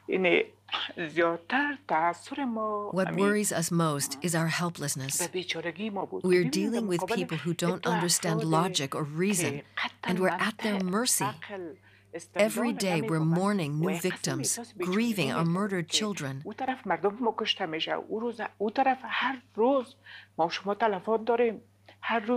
اینه زیادتر تأثیر ما What امی worries us most is our به helplessness. بیچارگی ما بود که We're ببینید در dealing with مقابل people who don't دو understand افراد logic or reason, که قطعا and we're at their منطق mercy. عقل Every استدلال day we're نمیفهمن mourning و new یک قسم victims, احساس بیچارگی grieving our میکنیم murdered که children. او طرف مردم ما کشته میشه او طرف هر روز ما و شما تلفات داریم هر روز